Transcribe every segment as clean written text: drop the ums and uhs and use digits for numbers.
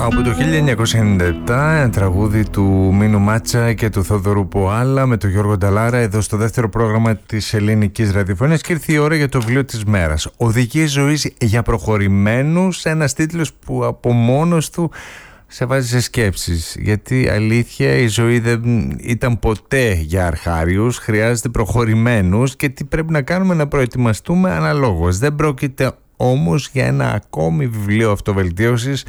Από το 1997, ένα τραγούδι του Μίνου Μάτσα και του Θόδωρου Ποάλα με τον Γιώργο Νταλάρα εδώ στο δεύτερο πρόγραμμα της ελληνικής ραδιοφωνίας, και ήρθε η ώρα για το βιβλίο της μέρας. Οδηγίες ζωής για προχωρημένους, ένας τίτλος που από μόνος του σε βάζει σε σκέψεις, γιατί αλήθεια η ζωή δεν ήταν ποτέ για αρχάριους, χρειάζεται προχωρημένους και τι πρέπει να κάνουμε, να προετοιμαστούμε αναλόγως. Δεν πρόκειται όμως για ένα ακόμη βιβλίο αυτοβελτίωσης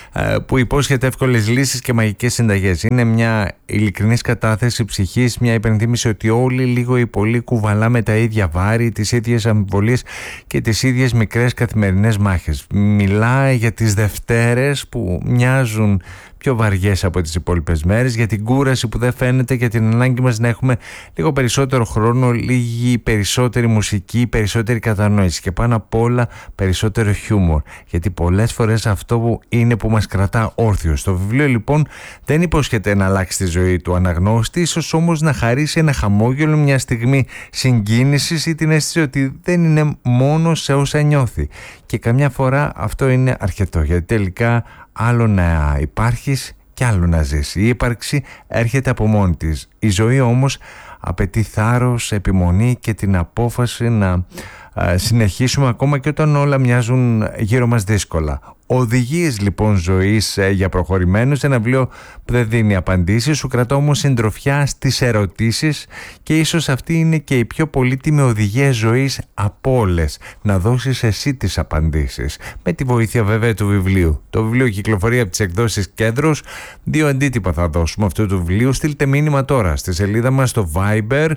που υπόσχεται εύκολες λύσεις και μαγικές συνταγές. Είναι μια ειλικρινής κατάθεση ψυχής, μια υπενθύμηση ότι όλοι λίγο ή πολύ κουβαλάμε τα ίδια βάρη, τις ίδιες αμφιβολίες και τις ίδιες μικρές καθημερινές μάχες. Μιλάει για τις Δευτέρες που μοιάζουν πιο βαριές από τις υπόλοιπες μέρες, για την κούραση που δεν φαίνεται, για την ανάγκη μας να έχουμε λίγο περισσότερο χρόνο, λίγη περισσότερη μουσική, περισσότερη κατανόηση και πάνω απ' όλα περισσότερο χιούμορ, γιατί πολλές φορές αυτό που είναι που μας κρατά όρθιος. Το βιβλίο λοιπόν δεν υπόσχεται να αλλάξει τη ζωή του αναγνώστη, ίσως όμως να χαρίσει ένα χαμόγελο, μια στιγμή συγκίνησης ή την αίσθηση ότι δεν είναι μόνο σε όσα νιώθει. Και καμιά φορά αυτό είναι αρκετό, γιατί τελικά άλλο να υπάρχεις και άλλο να ζεις. Η ύπαρξη έρχεται από μόνη της. Η ζωή όμως απαιτεί θάρρος, επιμονή και την απόφαση να συνεχίσουμε ακόμα και όταν όλα μοιάζουν γύρω μας δύσκολα. Οδηγίες λοιπόν ζωής για προχωρημένους, ένα βιβλίο που δεν δίνει απαντήσεις, σου κρατά όμως συντροφιά στις ερωτήσεις και ίσως αυτή είναι και η πιο πολύτιμη οδηγία ζωής από όλες, να δώσεις εσύ τις απαντήσεις, με τη βοήθεια βέβαια του βιβλίου. Το βιβλίο κυκλοφορεί από τις εκδόσεις Κέντρος, 2 αντίτυπα θα δώσουμε αυτού του βιβλίου. Στείλτε μήνυμα τώρα στη σελίδα μας στο Viber,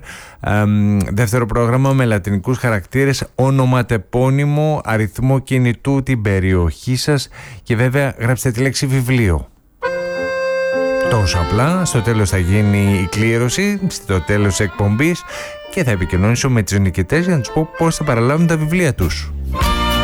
δεύτερο πρόγραμμα με λατινικούς χαρακτήρες, ονοματεπώνυμο, αριθμό κινητού, την περιοχή σας και βέβαια γράψτε τη λέξη βιβλίο. Τόσο απλά. Στο τέλος θα γίνει η κλήρωση, στο τέλος της εκπομπής, και θα επικοινωνήσω με τους νικητές για να τους πω πώς θα παραλάβουν τα βιβλία τους.